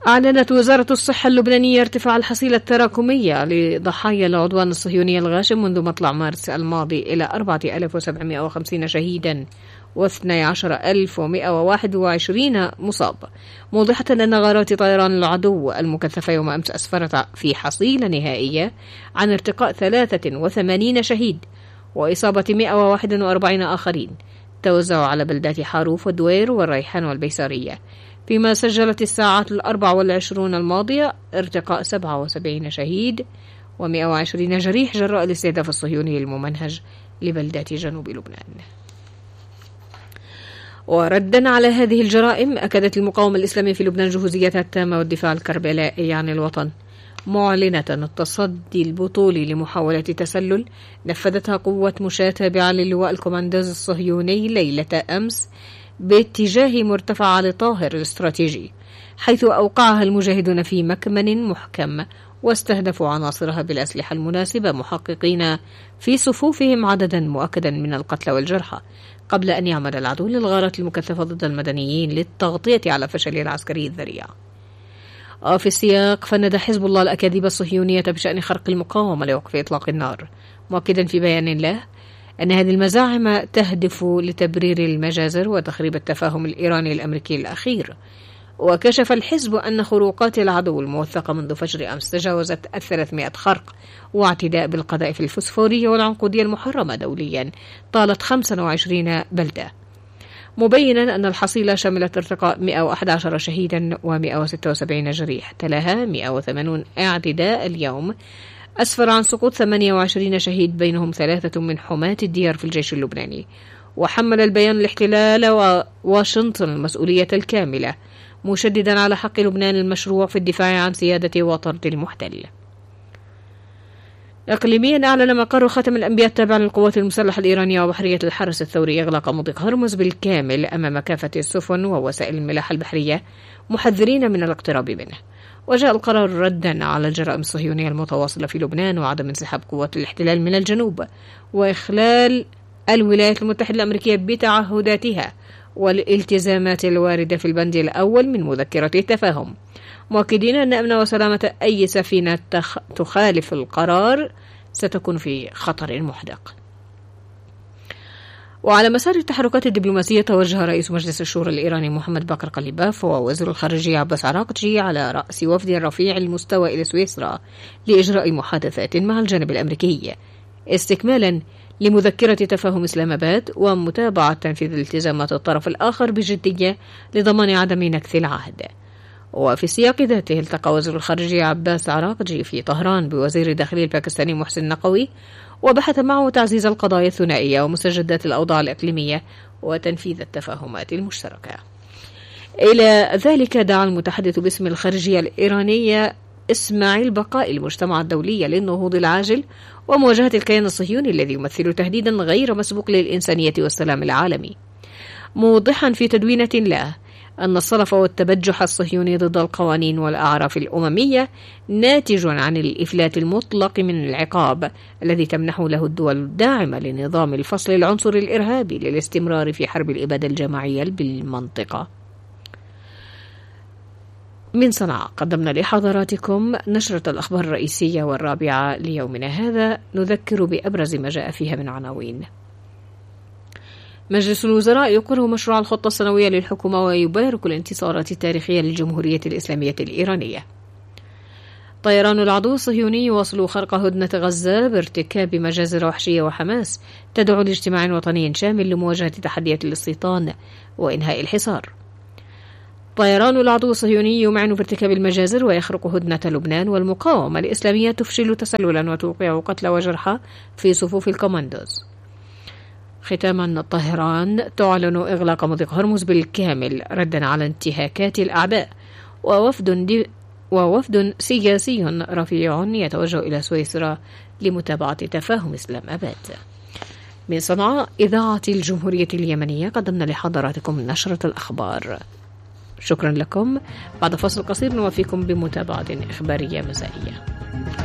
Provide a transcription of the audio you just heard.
أعلنت وزارة الصحة اللبنانية ارتفاع الحصيلة التراكمية لضحايا العدوان الصهيوني الغاشم منذ مطلع مارس الماضي إلى 4750 شهيدا و12121 مصاب، موضحة أن غارات طيران العدو المكثفة يوم أمس أسفرت في حصيلة نهائية عن ارتقاء 83 شهيد وإصابة 141 آخرين توزعوا على بلدات حاروف والدوير والريحان والبيسارية، فيما سجلت الساعات 24 الماضية ارتقاء 77 شهيد و120 جريح جراء الاستهداف الصهيوني الممنهج لبلدات جنوب لبنان. وردا على هذه الجرائم أكدت المقاومة الإسلامية في لبنان جهوزيتها التامة والدفاع الكربلائي عن الوطن، معلنة التصدي البطولي لمحاولة تسلل نفذتها قوة مشاة تابعة للواء الكوماندوز الصهيوني ليلة أمس باتجاه مرتفع علي طاهر الاستراتيجي، حيث أوقعها المجاهدون في مكمن محكم واستهدفوا عناصرها بالأسلحة المناسبة، محققين في صفوفهم عددا مؤكدا من القتلى والجرحى، قبل أن يعمد العدو للغارات المكثفة ضد المدنيين للتغطية على فشله العسكري الذريع. في السياق فند حزب الله الأكاذيب الصهيونية بشأن خرق المقاومة لوقف إطلاق النار، مؤكدا في بيان له أن هذه المزاعم تهدف لتبرير المجازر وتخريب التفاهم الإيراني الأمريكي الأخير. وكشف الحزب أن خروقات العدو الموثقة منذ فجر أمس تجاوزت 300 خرق واعتداء بالقذائف الفسفورية والعنقودية المحرمة دوليا طالت 25 بلدة، مبينا أن الحصيلة شملت ارتقاء 111 شهيدا و176 جريح، تلاها 180 اعتداء اليوم أسفر عن سقوط 28 شهيد، بينهم 3 من حماة الديار في الجيش اللبناني. وحمل البيان الاحتلال وواشنطن المسؤولية الكاملة، مشددا على حق لبنان المشروع في الدفاع عن سيادة وطرد المحتل. إقليميا أعلن مقر خاتم الأنبياء التابع للقوات المسلحة الإيرانية وبحرية الحرس الثوري إغلاق مضيق هرمز بالكامل أمام كافة السفن ووسائل الملاحة البحرية، محذرين من الاقتراب منه. وجاء القرار ردا على الجرائم الصهيونية المتواصلة في لبنان وعدم انسحاب قوات الاحتلال من الجنوب وإخلال الولايات المتحدة الأمريكية بتعهداتها والالتزامات الواردة في البند الأول من مذكرة التفاهم، مؤكدين أن أمن وسلامة أي سفينة تخالف القرار ستكون في خطر محدق. وعلى مسار التحركات الدبلوماسية، توجه رئيس مجلس الشورى الإيراني محمد باقر قليباف ووزير الخارجية عباس عراقجي على رأس وفد رفيع المستوى إلى سويسرا لإجراء محادثات مع الجانب الأمريكي استكمالا لمذكرة تفاهم إسلام آباد، ومتابعة تنفيذ التزامات الطرف الآخر بجدية لضمان عدم نكث العهد. وفي السياق ذاته التقى وزير الخارجية عباس عراقجي في طهران بوزير الداخلية الباكستاني محسن نقوي، وبحث معه تعزيز القضايا الثنائية ومستجدات الأوضاع الإقليمية وتنفيذ التفاهمات المشتركة. إلى ذلك دعا المتحدث باسم الخارجية الإيرانية إسماعيل بقاء المجتمع الدولي للنهوض العاجل ومواجهة الكيان الصهيوني الذي يمثل تهديدا غير مسبوق للإنسانية والسلام العالمي، موضحا في تدوينة له أن الصلف والتبجح الصهيوني ضد القوانين والأعراف الأممية ناتج عن الإفلات المطلق من العقاب الذي تمنحه له الدول الداعمة لنظام الفصل العنصري الإرهابي للاستمرار في حرب الإبادة الجماعية بالمنطقة. من صنعاء قدمنا لحضراتكم نشرة الأخبار الرئيسية والرابعة ليومنا هذا، نذكر بأبرز ما جاء فيها من عناوين. مجلس الوزراء يقر مشروع الخطة السنوية للحكومة ويبارك الانتصارات التاريخية للجمهورية الإسلامية الإيرانية. طيران العدو الصهيوني يواصل خرق هدنة غزة بارتكاب مجازر وحشية، وحماس تدعو لاجتماع وطني شامل لمواجهة تحديات الاستيطان وإنهاء الحصار. طيران العدو الصهيوني يمعن بارتكاب المجازر ويخرق هدنة لبنان، والمقاومة الإسلامية تفشل تسللا وتوقع قتلى وجرحى في صفوف الكوماندوز. ختاما، طهران تعلن إغلاق مضيق هرمز بالكامل ردا على انتهاكات الأعداء، ووفد سياسي رفيع يتوجه إلى سويسرا لمتابعة تفاهم إسلام آباد. من صنعاء إذاعة الجمهورية اليمنية قدمنا لحضراتكم نشرة الأخبار. شكرا لكم. بعد فاصل قصير نوافيكم بمتابعة إخبارية مسائية.